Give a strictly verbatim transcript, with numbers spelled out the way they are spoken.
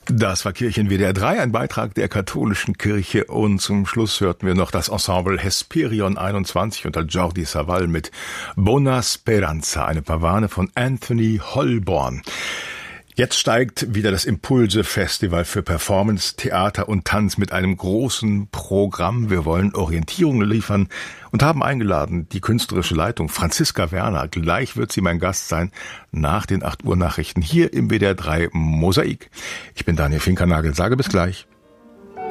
Das war Kirchen W D R drei, ein Beitrag der katholischen Kirche, und zum Schluss hörten wir noch das Ensemble Hesperion einundzwanzig unter Jordi Savall mit Buona Speranza, eine Pavane von Anthony Holborn. Jetzt steigt wieder das Impulse-Festival für Performance, Theater und Tanz mit einem großen Programm. Wir wollen Orientierungen liefern und haben eingeladen die künstlerische Leitung Franziska Werner. Gleich wird sie mein Gast sein nach den acht Uhr Nachrichten hier im W D R drei Mosaik. Ich bin Daniel Finkernagel, sage bis gleich.